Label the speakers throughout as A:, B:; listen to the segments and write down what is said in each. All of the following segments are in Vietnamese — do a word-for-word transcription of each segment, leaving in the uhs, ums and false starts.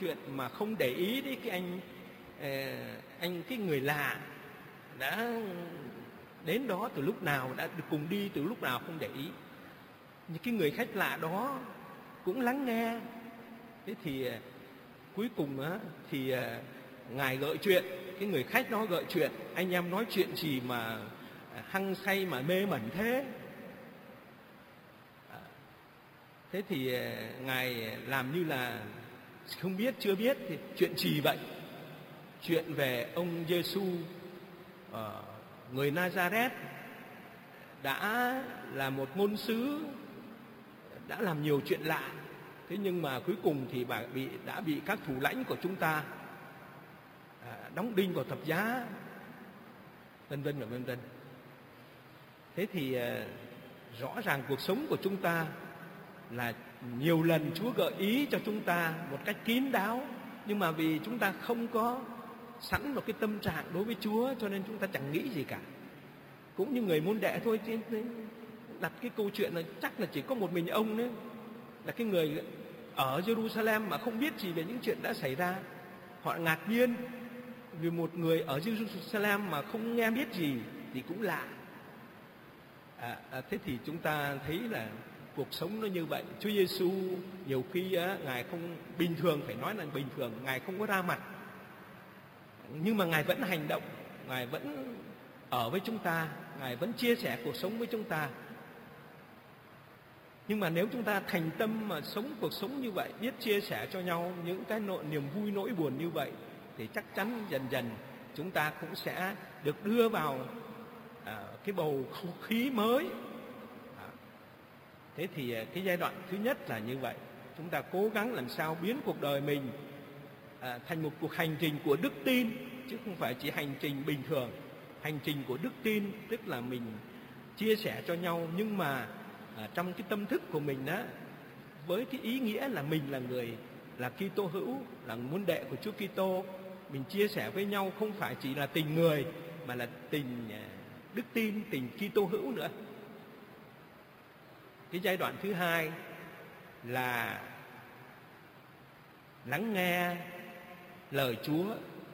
A: chuyện mà không để ý đến cái anh anh cái người lạ đã đến đó từ lúc nào, đã cùng đi từ lúc nào không để ý. Những cái người khách lạ đó cũng lắng nghe. Thế thì cuối cùng á, thì Ngài gợi chuyện, cái người khách đó gợi chuyện, anh em nói chuyện gì mà hăng say mà mê mẩn thế. Thế thì Ngài làm như là không biết, chưa biết. Thì chuyện gì vậy? Chuyện về ông Giêsu, người Nazareth, đã là một ngôn sứ, đã làm nhiều chuyện lạ. Thế nhưng mà cuối cùng thì bà bị đã bị các thủ lãnh của chúng ta đóng đinh vào thập giá, vân vân và vân vân. Thế thì rõ ràng cuộc sống của chúng ta là nhiều lần Chúa gợi ý cho chúng ta một cách kín đáo, nhưng mà vì chúng ta không có sẵn một cái tâm trạng đối với Chúa, cho nên chúng ta chẳng nghĩ gì cả. Cũng như người môn đệ thôi, đặt cái câu chuyện là chắc là chỉ có một mình ông đấy là cái người ở Jerusalem mà không biết gì về những chuyện đã xảy ra. Họ ngạc nhiên vì một người ở Jerusalem mà không nghe biết gì thì cũng lạ. À, à, thế thì chúng ta thấy là cuộc sống nó như vậy. Chúa Giêsu nhiều khi á, Ngài không bình thường, phải nói là bình thường, Ngài không có ra mặt, nhưng mà Ngài vẫn hành động, Ngài vẫn ở với chúng ta, Ngài vẫn chia sẻ cuộc sống với chúng ta. Nhưng mà nếu chúng ta thành tâm mà sống cuộc sống như vậy, biết chia sẻ cho nhau những cái nỗi niềm vui nỗi buồn như vậy, thì chắc chắn dần dần chúng ta cũng sẽ được đưa vào à, cái bầu không khí mới. À, thế thì cái giai đoạn thứ nhất là như vậy. Chúng ta cố gắng làm sao biến cuộc đời mình à, thành một cuộc hành trình của đức tin, chứ không phải chỉ hành trình bình thường. Hành trình của đức tin tức là mình chia sẻ cho nhau, nhưng mà à, trong cái tâm thức của mình đó, với cái ý nghĩa là mình là người là Kitô hữu, là môn đệ của Chúa Kitô. Mình chia sẻ với nhau không phải chỉ là tình người, mà là tình đức tin, tình Kitô hữu nữa. Cái giai đoạn thứ hai là lắng nghe lời Chúa.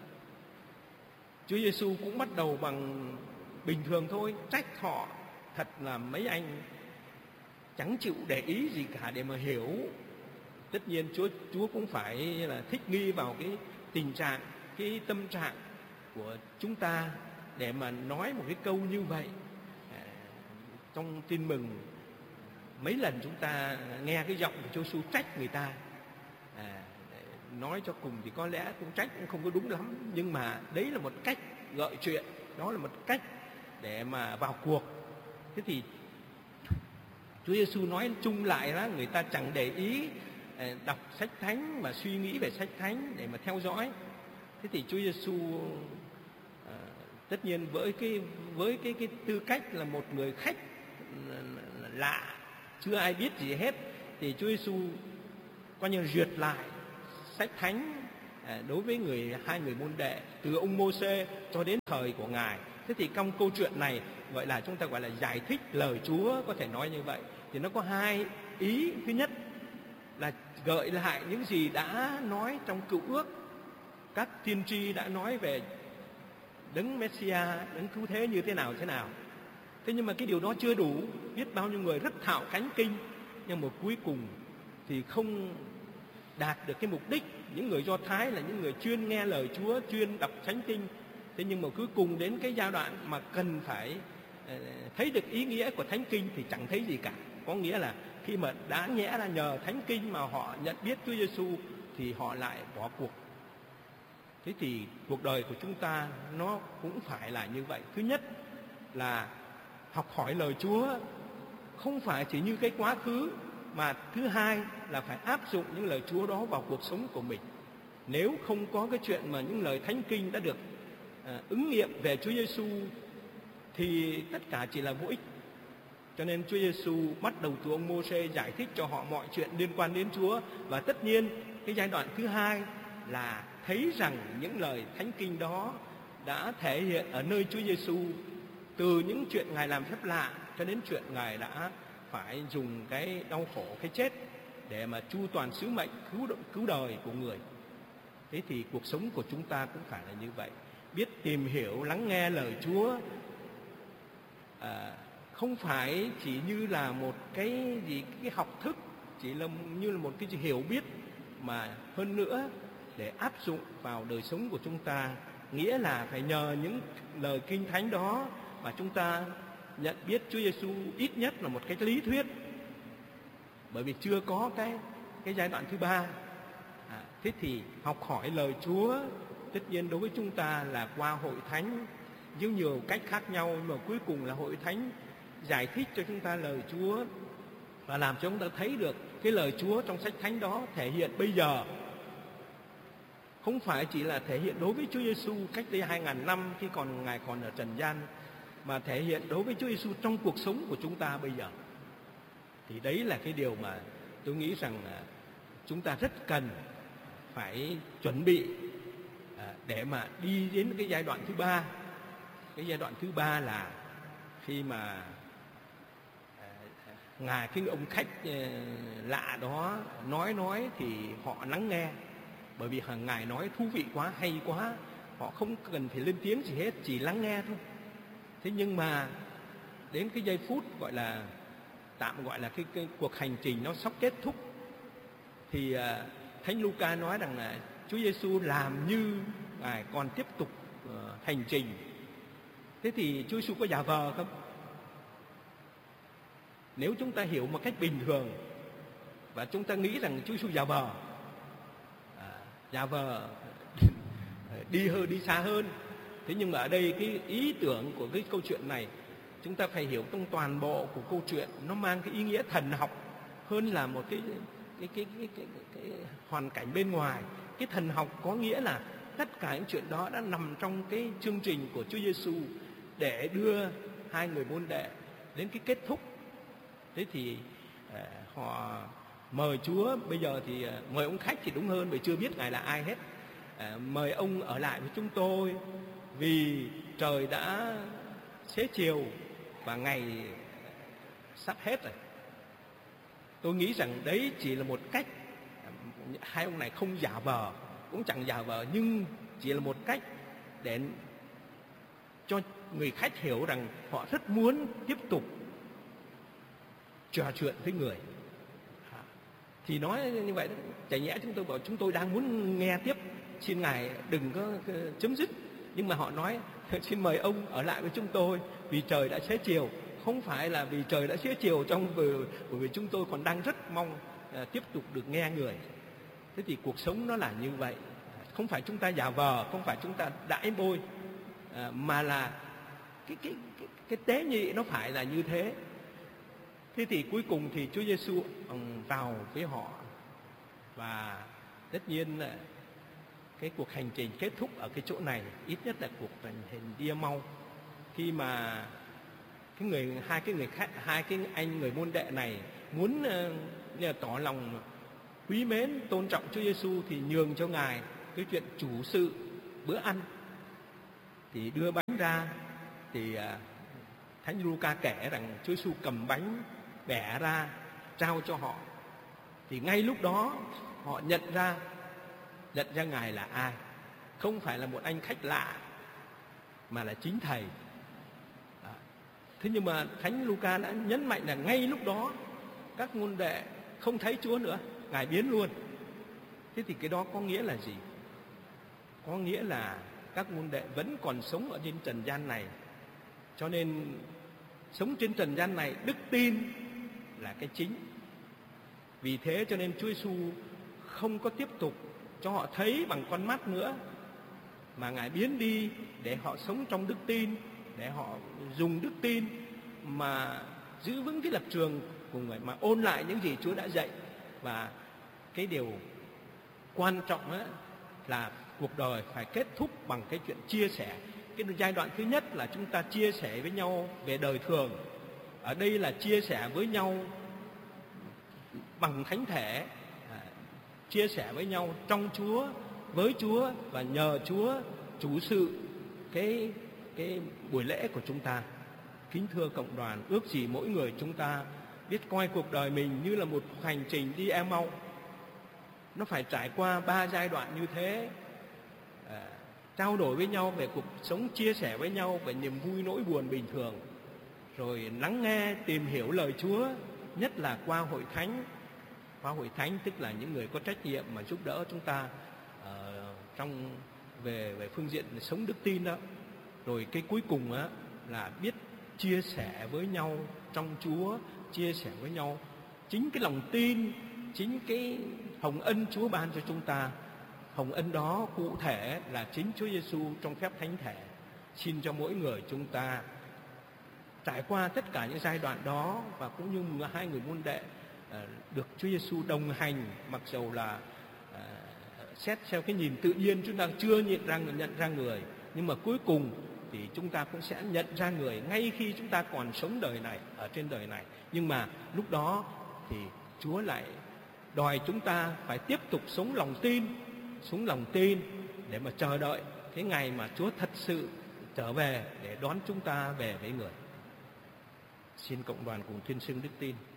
A: Chúa Giêsu cũng bắt đầu bằng bình thường thôi, trách họ thật là mấy anh chẳng chịu để ý gì cả để mà hiểu. Tất nhiên Chúa Chúa cũng phải là thích nghi vào cái tình trạng, cái tâm trạng của chúng ta để mà nói một cái câu như vậy. À, trong Tin Mừng mấy lần chúng ta nghe cái giọng của Chúa Giêsu trách người ta. À, nói cho cùng thì có lẽ cũng trách cũng không có đúng lắm, nhưng mà đấy là một cách gợi chuyện, đó là một cách để mà vào cuộc. Thế thì Chúa Giêsu nói chung lại đó, người ta chẳng để ý đọc sách thánh và suy nghĩ về sách thánh để mà theo dõi. Thế thì Chúa Giêsu à, tất nhiên với cái với cái cái tư cách là một người khách lạ, chưa ai biết gì hết, thì Chúa Giêsu coi như duyệt lại sách thánh à, đối với người hai người môn đệ từ ông Mô-sê cho đến thời của Ngài. Thế thì trong câu chuyện này gọi là chúng ta gọi là giải thích lời Chúa, có thể nói như vậy. Thì nó có hai ý. Thứ nhất là gợi lại những gì đã nói trong Cựu Ước, các tiên tri đã nói về đấng Messia, đấng cứu thế như thế nào thế nào. Thế nhưng mà cái điều đó chưa đủ. Biết bao nhiêu người rất thạo cánh kinh, nhưng mà cuối cùng thì không đạt được cái mục đích. Những người Do Thái là những người chuyên nghe lời Chúa, chuyên đọc thánh kinh. Thế nhưng mà cuối cùng đến cái giai đoạn mà cần phải thấy được ý nghĩa của thánh kinh thì chẳng thấy gì cả. Có nghĩa là khi mà đã nhẽ là nhờ thánh kinh mà họ nhận biết Chúa Giêsu thì họ lại bỏ cuộc. Thế thì cuộc đời của chúng ta nó cũng phải là như vậy. Thứ nhất là học hỏi lời Chúa, không phải chỉ như cái quá khứ, mà thứ hai là phải áp dụng những lời Chúa đó vào cuộc sống của mình. Nếu không có cái chuyện mà những lời thánh kinh đã được à, ứng nghiệm về Chúa Giêsu thì tất cả chỉ là vô ích. Cho nên Chúa Giêsu bắt đầu từ ông Mô-sê giải thích cho họ mọi chuyện liên quan đến Chúa. Và tất nhiên cái giai đoạn thứ hai là thấy rằng những lời thánh kinh đó đã thể hiện ở nơi Chúa Giêsu, từ những chuyện Ngài làm phép lạ cho đến chuyện Ngài đã phải dùng cái đau khổ, cái chết để mà chu toàn sứ mệnh cứu cứu đời của người. Thế thì cuộc sống của chúng ta cũng phải là như vậy, biết tìm hiểu, lắng nghe lời Chúa, à, không phải chỉ như là một cái gì cái học thức, chỉ là như là một cái hiểu biết, mà hơn nữa để áp dụng vào đời sống của chúng ta, nghĩa là phải nhờ những lời kinh thánh đó mà chúng ta nhận biết Chúa Giêsu ít nhất là một cái lý thuyết, bởi vì chưa có cái cái giai đoạn thứ ba. À, thế thì học hỏi lời Chúa tất nhiên đối với chúng ta là qua hội thánh với nhiều cách khác nhau, nhưng mà cuối cùng là hội thánh giải thích cho chúng ta lời Chúa và làm cho chúng ta thấy được cái lời Chúa trong sách thánh đó thể hiện bây giờ, không phải chỉ là thể hiện đối với Chúa Giêsu cách đây hai ngàn năm khi còn Ngài còn ở trần gian, mà thể hiện đối với Chúa Giêsu trong cuộc sống của chúng ta bây giờ. Thì đấy là cái điều mà tôi nghĩ rằng chúng ta rất cần phải chuẩn bị để mà đi đến cái giai đoạn thứ ba. Cái giai đoạn thứ ba là khi mà Ngài, cái ông khách lạ đó nói nói thì họ lắng nghe, bởi vì hàng Ngài nói thú vị quá, hay quá, họ không cần phải lên tiếng gì hết, chỉ lắng nghe thôi. Thế nhưng mà đến cái giây phút gọi là tạm gọi là cái, cái cuộc hành trình nó sắp kết thúc, thì uh, Thánh Luca nói rằng là Chúa Giêsu làm như Ngài còn tiếp tục uh, hành trình. Thế thì Chúa Giêsu có giả vờ không? Nếu chúng ta hiểu một cách bình thường và chúng ta nghĩ rằng Chúa Giêsu giả vờ, à, giả vờ đi hơn đi xa hơn. Thế nhưng mà ở đây cái ý tưởng của cái câu chuyện này chúng ta phải hiểu trong toàn bộ của câu chuyện, nó mang cái ý nghĩa thần học hơn là một cái cái cái cái, cái, cái, cái hoàn cảnh bên ngoài. Cái thần học có nghĩa là tất cả những chuyện đó đã nằm trong cái chương trình của Chúa Giêsu để đưa hai người môn đệ đến cái kết thúc. Thế thì uh, họ mời Chúa, bây giờ thì uh, mời ông khách thì đúng hơn, vì chưa biết Ngài là ai hết. Uh, mời ông ở lại với chúng tôi vì trời đã xế chiều và ngày sắp hết rồi. Tôi nghĩ rằng đấy chỉ là một cách, hai ông này không giả vờ, cũng chẳng giả vờ, nhưng chỉ là một cách để cho người khách hiểu rằng họ rất muốn tiếp tục trò chuyện với người. Thì nói như vậy, chả nhẽ chúng tôi bảo chúng tôi đang muốn nghe tiếp, xin Ngài đừng có chấm dứt. Nhưng mà họ nói xin mời ông ở lại với chúng tôi vì trời đã xế chiều. Không phải là vì trời đã xế chiều trong bởi vì chúng tôi còn đang rất mong uh, tiếp tục được nghe người. Thế thì cuộc sống nó là như vậy, không phải chúng ta giả vờ, không phải chúng ta đãi bôi, uh, mà là cái cái cái, cái tế nhị nó phải là như thế. Thế thì cuối cùng thì Chúa Giêsu vào với họ, và tất nhiên là cái cuộc hành trình kết thúc ở cái chỗ này, ít nhất là cuộc hành trình đi Emau, khi mà cái người hai cái người khách hai cái anh người môn đệ này muốn uh, tỏ lòng quý mến tôn trọng Chúa Giêsu thì nhường cho Ngài cái chuyện chủ sự bữa ăn, thì đưa bánh ra. Thì uh, Thánh Luca kể rằng Chúa Giêsu cầm bánh bẻ ra trao cho họ, thì ngay lúc đó họ nhận ra nhận ra Ngài là ai, không phải là một anh khách lạ mà là chính Thầy. À, thế nhưng mà Thánh Luca đã nhấn mạnh là ngay lúc đó các môn đệ không thấy Chúa nữa, Ngài biến luôn. Thế thì cái đó có nghĩa là gì? Có nghĩa là các môn đệ vẫn còn sống ở trên trần gian này, cho nên sống trên trần gian này đức tin là cái chính. Vì thế cho nên Chúa Giêsu không có tiếp tục cho họ thấy bằng con mắt nữa, mà Ngài biến đi để họ sống trong đức tin, để họ dùng đức tin mà giữ vững cái lập trường của người, mà ôn lại những gì Chúa đã dạy. Và cái điều quan trọng ấy là cuộc đời phải kết thúc bằng cái chuyện chia sẻ. Cái giai đoạn thứ nhất là chúng ta chia sẻ với nhau về đời thường, ở đây là chia sẻ với nhau bằng thánh thể, à, chia sẻ với nhau trong Chúa, với Chúa và nhờ Chúa chủ sự cái cái buổi lễ của chúng ta. Kính thưa cộng đoàn, ước gì mỗi người chúng ta biết coi cuộc đời mình như là một hành trình đi Emau, nó phải trải qua ba giai đoạn như thế. À, trao đổi với nhau về cuộc sống, chia sẻ với nhau về niềm vui nỗi buồn bình thường, rồi lắng nghe, tìm hiểu lời Chúa, nhất là qua hội thánh. Qua hội thánh tức là những người có trách nhiệm mà giúp đỡ chúng ta uh, trong về về phương diện sống đức tin đó. Rồi cái cuối cùng á là biết chia sẻ với nhau trong Chúa, chia sẻ với nhau chính cái lòng tin, chính cái hồng ân Chúa ban cho chúng ta. Hồng ân đó cụ thể là chính Chúa Giêsu trong phép thánh thể xin cho mỗi người chúng ta trải qua tất cả những giai đoạn đó, và cũng như hai người môn đệ được Chúa Giêsu đồng hành, mặc dầu là à, xét theo cái nhìn tự nhiên chúng ta chưa nhận ra nhận ra người, nhưng mà cuối cùng thì chúng ta cũng sẽ nhận ra người ngay khi chúng ta còn sống đời này, ở trên đời này. Nhưng mà lúc đó thì Chúa lại đòi chúng ta phải tiếp tục sống lòng tin, sống lòng tin để mà chờ đợi cái ngày mà Chúa thật sự trở về để đón chúng ta về với người. Xin cộng đoàn cùng tuyên xưng đức tin.